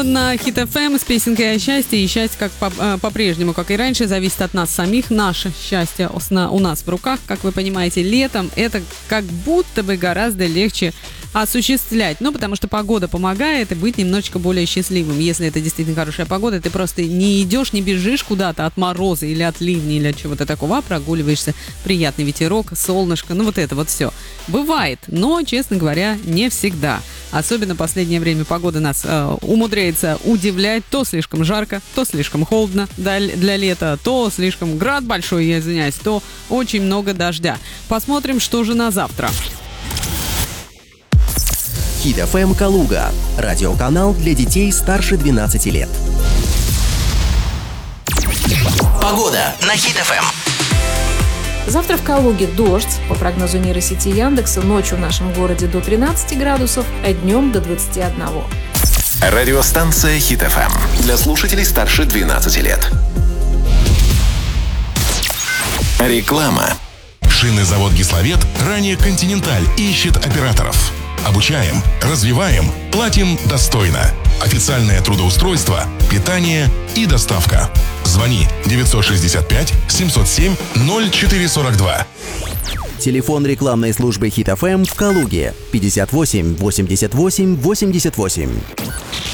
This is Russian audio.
на Хит ФМ с песенкой о счастье. И счастье, как по-прежнему, как и раньше, зависит от нас самих. Наше счастье у нас в руках. Как вы понимаете, летом это как будто бы гораздо легче осуществлять. Ну, потому что погода помогает и быть немножечко более счастливым. Если это действительно хорошая погода, ты просто не идешь, не бежишь куда-то от мороза или от ливня или от чего-то такого, а прогуливаешься. Приятный ветерок, солнышко, ну вот это вот все. Бывает, но, честно говоря, не всегда. Особенно в последнее время погода нас умудряется удивлять. То слишком жарко, то слишком холодно для лета, то слишком град большой, я извиняюсь, то очень много дождя. Посмотрим, что же на завтра. Хит ФМ Калуга. Радиоканал для детей старше 12 лет. Погода на Хит ФМ. Завтра в Калуге дождь. По прогнозу нейросети Яндекса, ночью в нашем городе до 13 градусов, а днем до 21. Радиостанция Хит ФМ. Для слушателей старше 12 лет. Реклама. Шинный завод «Кисловет», ранее «Континенталь», ищет операторов. Обучаем, развиваем, платим достойно. Официальное трудоустройство, питание и доставка. Звони 965 707 0442. Телефон рекламной службы Хит ФМ в Калуге 58 88 88.